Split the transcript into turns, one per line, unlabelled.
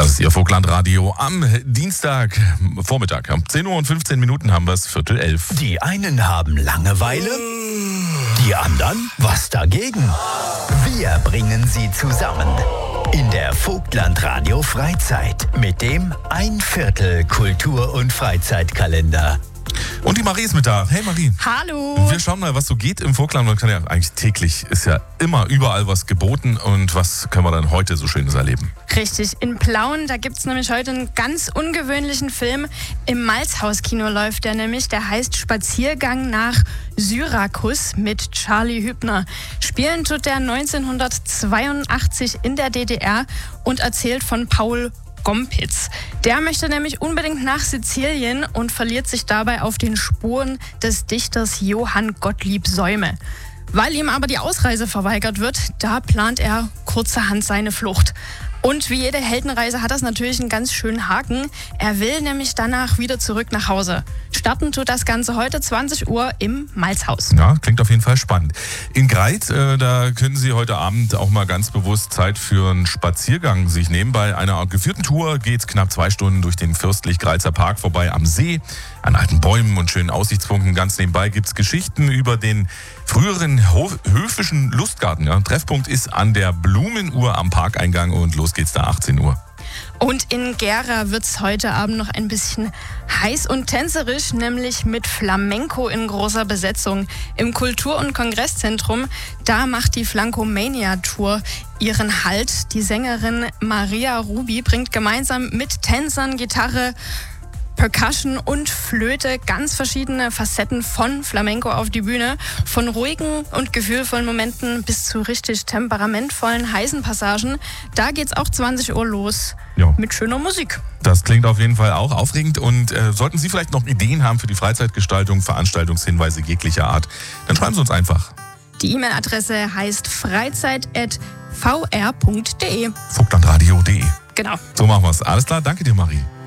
Das ist Ihr Vogtlandradio am Dienstagvormittag. Um 10 Uhr und 15 Minuten haben wir es, 10:45.
Die einen haben Langeweile, die anderen was dagegen. Wir bringen sie zusammen in der Vogtlandradio Freizeit mit dem 1/4 Kultur- und Freizeitkalender.
Und die Marie ist mit da. Hey Marie.
Hallo.
Wir schauen mal, was so geht im Vogtland. Man kann ja eigentlich täglich, ist ja immer überall was geboten. Und was können wir dann heute so Schönes erleben?
Richtig, in Plauen, da gibt es nämlich heute einen ganz ungewöhnlichen Film. Im Malzhaus-Kino läuft der nämlich. Der heißt Spaziergang nach Syrakus mit Charlie Hübner. Spielen tut der 1982 in der DDR und erzählt von Paul Gompitz. Der möchte nämlich unbedingt nach Sizilien und verliert sich dabei auf den Spuren des Dichters Johann Gottlieb Säume. Weil ihm aber die Ausreise verweigert wird, da plant er kurzerhand seine Flucht. Und wie jede Heldenreise hat das natürlich einen ganz schönen Haken. Er will nämlich danach wieder zurück nach Hause. Starten tut das Ganze heute 20 Uhr im Malzhaus.
Ja, klingt auf jeden Fall spannend. In Greit, da können Sie heute Abend auch mal ganz bewusst Zeit für einen Spaziergang sich nehmen. Bei einer geführten Tour geht es knapp 2 Stunden durch den Fürstlich-Greizer Park vorbei am See, an alten Bäumen und schönen Aussichtspunkten. Ganz nebenbei gibt es Geschichten über den früheren höfischen Lustgarten. Ja. Treffpunkt ist an der Blumenuhr am Parkeingang und los geht's da 18 Uhr.
Und in Gera wird es heute Abend noch ein bisschen heiß und tänzerisch, nämlich mit Flamenco in großer Besetzung. Im Kultur- und Kongresszentrum, da macht die Flankomania-Tour ihren Halt. Die Sängerin Maria Rubi bringt gemeinsam mit Tänzern, Gitarre, Percussion und Flöte ganz verschiedene Facetten von Flamenco auf die Bühne. Von ruhigen und gefühlvollen Momenten bis zu richtig temperamentvollen, heißen Passagen. Da geht's auch 20 Uhr los mit schöner Musik.
Das klingt auf jeden Fall auch aufregend. Und sollten Sie vielleicht noch Ideen haben für die Freizeitgestaltung, Veranstaltungshinweise jeglicher Art, dann schreiben Sie uns einfach.
Die E-Mail-Adresse heißt freizeit@vr.de.
Vogtlandradio.de.
Genau.
So machen wir's. Alles klar, danke dir, Marie.